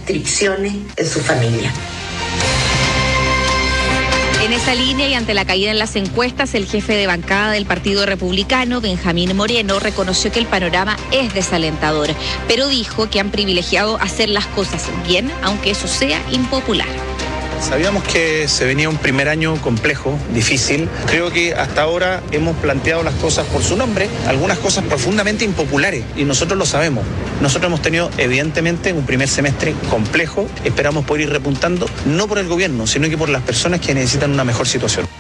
restricciones en su familia. En esa línea y ante la caída en las encuestas, el jefe de bancada del Partido Republicano, Benjamín Moreno, reconoció que el panorama es desalentador, pero dijo que han privilegiado hacer las cosas bien, aunque eso sea impopular. Sabíamos que se venía un primer año complejo, difícil. Creo que hasta ahora hemos planteado las cosas por su nombre, algunas cosas profundamente impopulares, y nosotros lo sabemos. Nosotros hemos tenido, evidentemente, un primer semestre complejo. Esperamos poder ir repuntando, no por el gobierno, sino que por las personas que necesitan una mejor situación.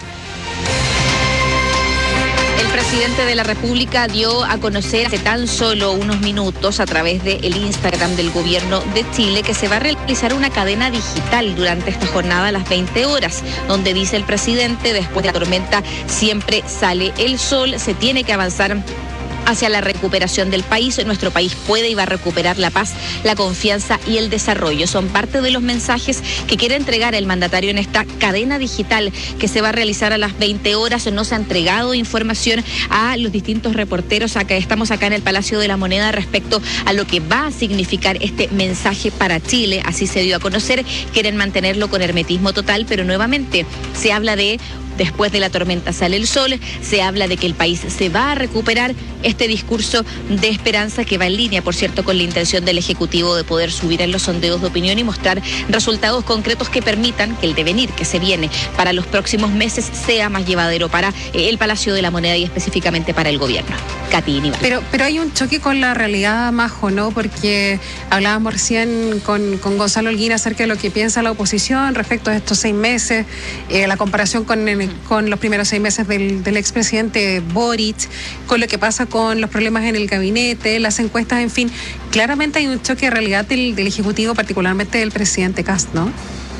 El presidente de la República dio a conocer hace tan solo unos minutos a través del Instagram del gobierno de Chile que se va a realizar una cadena digital durante esta jornada a las 20 horas, donde dice el presidente, después de la tormenta siempre sale el sol, se tiene que avanzar hacia la recuperación del país. Nuestro país puede y va a recuperar la paz, la confianza y el desarrollo. Son parte de los mensajes que quiere entregar el mandatario en esta cadena digital que se va a realizar a las 20 horas. No se ha entregado información a los distintos reporteros. Estamos acá en el Palacio de la Moneda respecto a lo que va a significar este mensaje para Chile. Así se dio a conocer. Quieren mantenerlo con hermetismo total, pero nuevamente se habla de después de la tormenta sale el sol, se habla de que el país se va a recuperar, este discurso de esperanza que va en línea, por cierto, con la intención del Ejecutivo de poder subir en los sondeos de opinión y mostrar resultados concretos que permitan que el devenir que se viene para los próximos meses sea más llevadero para el Palacio de la Moneda y específicamente para el gobierno. Katy Nival. Pero hay un choque con la realidad, Majo, ¿no? Porque hablábamos recién con Gonzalo Holguín acerca de lo que piensa la oposición respecto a estos 6 meses, la comparación con los primeros 6 meses del expresidente Boric, con lo que pasa con los problemas en el gabinete, las encuestas, en fin. Claramente hay un choque de realidad del Ejecutivo, particularmente del presidente Kast, ¿no?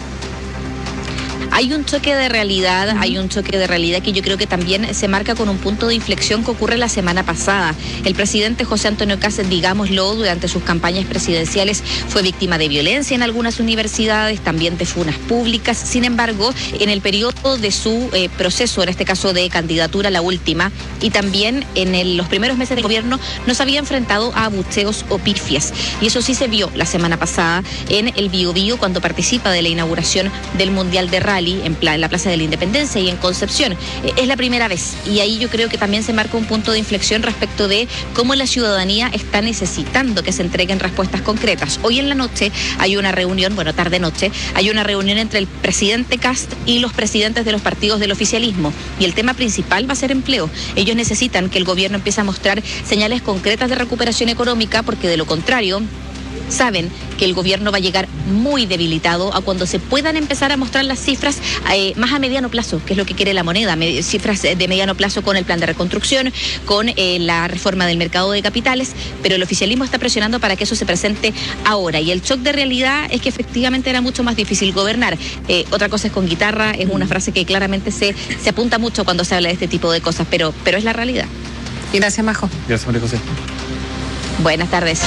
Hay un choque de realidad, que yo creo que también se marca con un punto de inflexión que ocurre la semana pasada. El presidente José Antonio Kast, digámoslo, durante sus campañas presidenciales fue víctima de violencia en algunas universidades, también de funas públicas. Sin embargo, en el periodo de su proceso, en este caso de candidatura, la última, y también en los primeros meses de gobierno, no se había enfrentado a abucheos o pifias. Y eso sí se vio la semana pasada en el Biobío cuando participa de la inauguración del Mundial de Rally en la Plaza de la Independencia y en Concepción. Es la primera vez y ahí yo creo que también se marca un punto de inflexión respecto de cómo la ciudadanía está necesitando que se entreguen respuestas concretas. Hoy en la noche hay una reunión, tarde-noche, hay una reunión entre el presidente Kast y los presidentes de los partidos del oficialismo y el tema principal va a ser empleo. Ellos necesitan que el gobierno empiece a mostrar señales concretas de recuperación económica porque de lo contrario saben que el gobierno va a llegar muy debilitado a cuando se puedan empezar a mostrar las cifras más a mediano plazo, que es lo que quiere la moneda, cifras de mediano plazo con el plan de reconstrucción, con la reforma del mercado de capitales, pero el oficialismo está presionando para que eso se presente ahora. Y el shock de realidad es que efectivamente era mucho más difícil gobernar. Otra cosa es con guitarra, es una frase que claramente se apunta mucho cuando se habla de este tipo de cosas, pero es la realidad. Gracias, Majo. Gracias, María José. Buenas tardes.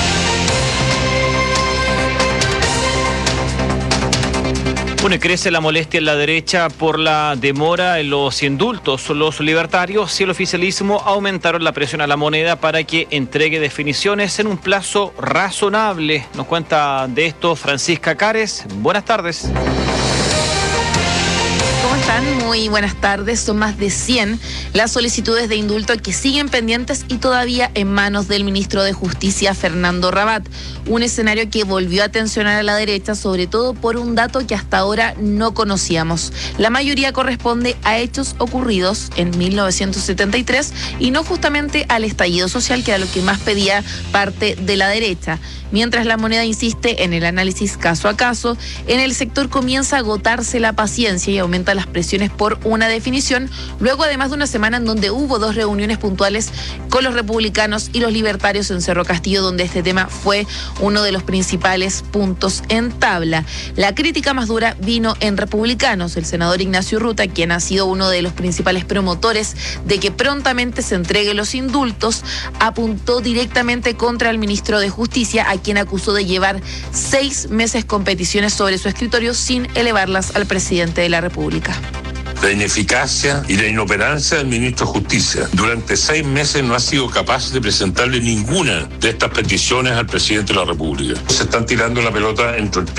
Bueno, y crece la molestia en la derecha por la demora en los indultos. Los libertarios y el oficialismo aumentaron la presión a la moneda para que entregue definiciones en un plazo razonable. Nos cuenta de esto Francisca Cares. Buenas tardes. ¿Cómo están? Muy buenas tardes. Son más de 100 las solicitudes de indulto que siguen pendientes y todavía en manos del ministro de Justicia, Fernando Rabat. Un escenario que volvió a tensionar a la derecha, sobre todo por un dato que hasta ahora no conocíamos. La mayoría corresponde a hechos ocurridos en 1973 y no justamente al estallido social, que era lo que más pedía parte de la derecha. Mientras la moneda insiste en el análisis caso a caso, en el sector comienza a agotarse la paciencia y aumenta las presiones por una definición, luego además de una semana en donde hubo 2 reuniones puntuales con los republicanos y los libertarios en Cerro Castillo, donde este tema fue uno de los principales puntos en tabla. La crítica más dura vino en republicanos. El senador Ignacio Urruta, quien ha sido uno de los principales promotores de que prontamente se entreguen los indultos, apuntó directamente contra el ministro de Justicia, a quien acusó de llevar 6 meses con peticiones sobre su escritorio sin elevarlas al presidente de la República. La ineficacia y la inoperancia del ministro de Justicia. Durante 6 meses no ha sido capaz de presentarle ninguna de estas peticiones al presidente de la República. Se están tirando la pelota entre